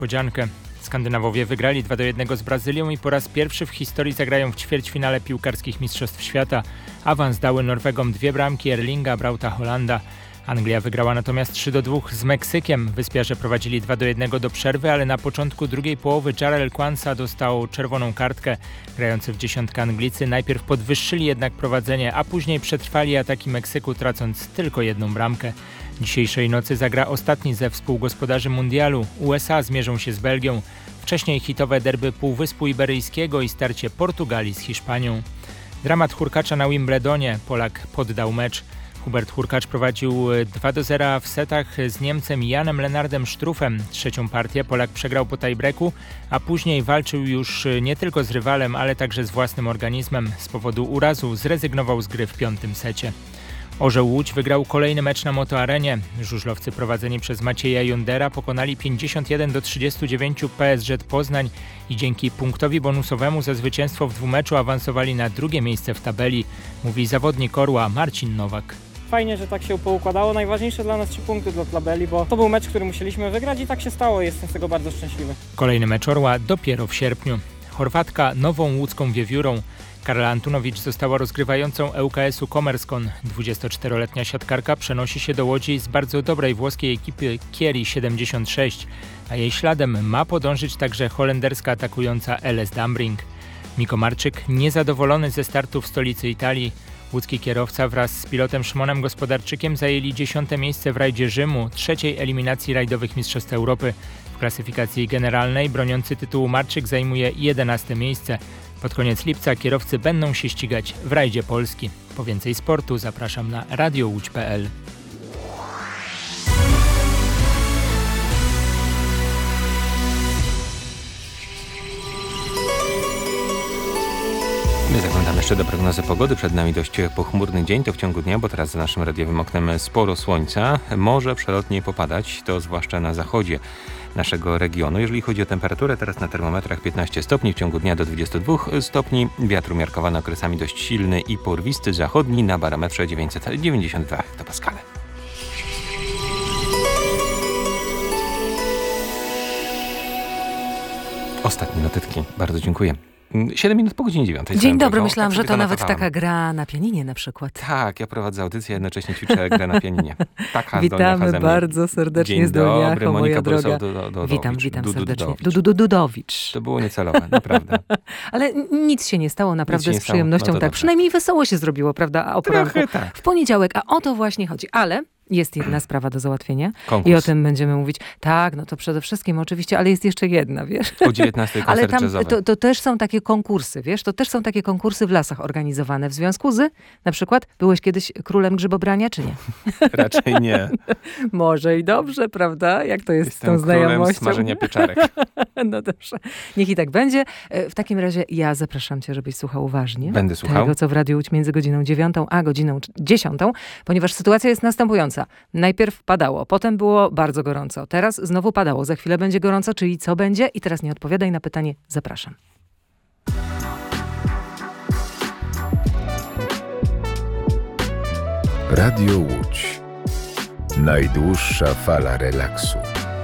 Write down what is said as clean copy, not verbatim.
Niespodziankę. Skandynawowie wygrali 2-1 z Brazylią i po raz pierwszy w historii zagrają w ćwierćfinale piłkarskich Mistrzostw Świata. Awans dały Norwegom 2 bramki Erlinga Brauta Holanda. Anglia wygrała natomiast 3-2 z Meksykiem. Wyspiarze prowadzili 2-1 do przerwy, ale na początku drugiej połowy Jarrell Quansah dostał czerwoną kartkę. Grający w dziesiątkę Anglicy najpierw podwyższyli jednak prowadzenie, a później przetrwali ataki Meksyku, tracąc tylko 1 bramkę. Dzisiejszej nocy zagra ostatni ze współgospodarzy mundialu. USA zmierzą się z Belgią. Wcześniej hitowe derby Półwyspu Iberyjskiego i starcie Portugalii z Hiszpanią. Dramat Hurkacza na Wimbledonie. Polak poddał mecz. Hubert Hurkacz prowadził 2-0 w setach z Niemcem Janem Lennardem Struffem. Trzecią partię Polak przegrał po tiebreaku, a później walczył już nie tylko z rywalem, ale także z własnym organizmem. Z powodu urazu zrezygnował z gry w 5. secie. Orzeł Łódź wygrał kolejny mecz na Motoarenie. Żużlowcy prowadzeni przez Macieja Jundera pokonali 51-39 PSG Poznań i dzięki punktowi bonusowemu za zwycięstwo w dwumeczu awansowali na drugie miejsce w tabeli, mówi zawodnik Orła Marcin Nowak. Fajnie, że tak się poukładało. Najważniejsze dla nas 3 punkty dla tabeli, bo to był mecz, który musieliśmy wygrać i tak się stało. Jestem z tego bardzo szczęśliwy. Kolejny mecz Orła dopiero w sierpniu. Chorwatka nową łódzką wiewiórą. Karla Antunowicz została rozgrywającą ŁKS-u Kommerskom. 24-letnia siatkarka przenosi się do Łodzi z bardzo dobrej włoskiej ekipy Chieri 76, a jej śladem ma podążyć także holenderska atakująca LS Dambring. Miko Marczyk niezadowolony ze startu w stolicy Italii. Łódzki kierowca wraz z pilotem Szymonem Gospodarczykiem zajęli 10. miejsce w rajdzie Rzymu, 3. eliminacji rajdowych Mistrzostw Europy. W klasyfikacji generalnej broniący tytułu Marczyk zajmuje 11. miejsce. Pod koniec lipca kierowcy będą się ścigać w rajdzie Polski. Po więcej sportu zapraszam na radiołódź.pl. My zaglądamy jeszcze do prognozy pogody. Przed nami dość pochmurny dzień, to w ciągu dnia, bo teraz za naszym radiowym oknem sporo słońca. Może przelotnie popadać, to zwłaszcza na zachodzie naszego regionu. Jeżeli chodzi o temperaturę, teraz na termometrach 15 stopni, w ciągu dnia do 22 stopni. Wiatr umiarkowany okresami dość silny i porwisty, zachodni na barometrze 992 hektopaskale. Ostatnie notytki. Bardzo dziękuję. 7 minut po godzinie 9. Dzień dobry, myślałam, że to nawet taka gra na pianinie na przykład. Tak, ja prowadzę audycję, jednocześnie ćwiczę grę na pianinie. Taka witamy bardzo serdecznie z Dolniacho, dobry, Monika moja droga. Witam serdecznie. Dudowicz. To było niecelowe, naprawdę. Ale nic się nie stało, naprawdę z przyjemnością. No tak, przynajmniej wesoło się zrobiło, prawda? A o poranku tak. W poniedziałek, a o to właśnie chodzi. Ale jest jedna sprawa do załatwienia. Konkurs. I o tym będziemy mówić. Tak, no to przede wszystkim oczywiście, ale jest jeszcze jedna, wiesz. O 19 ale koncert tam jazzowy. to też są takie konkursy, wiesz. To też są takie konkursy w lasach organizowane. W związku z, na przykład, byłeś kiedyś królem grzybobrania, czy nie? Raczej nie. Może i dobrze, prawda? Jak to jest Jestem z tą znajomością? królem smażenia pieczarek. No dobrze. Niech i tak będzie. W takim razie ja zapraszam cię, żebyś słuchał uważnie. Będę słuchał. Tego, co w Radiu Łódź między godziną 9 a godziną 10, ponieważ sytuacja jest następująca. Najpierw padało, potem było bardzo gorąco. Teraz znowu padało, za chwilę będzie gorąco, czyli co będzie? I teraz nie odpowiadaj na pytanie, zapraszam. Radio Łódź. Najdłuższa fala relaksu.